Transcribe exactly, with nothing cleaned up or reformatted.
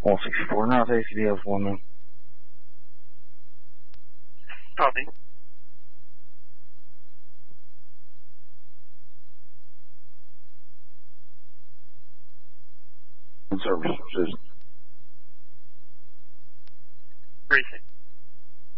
one sixty-four North A C D F one then. Copy. In service. Briefing.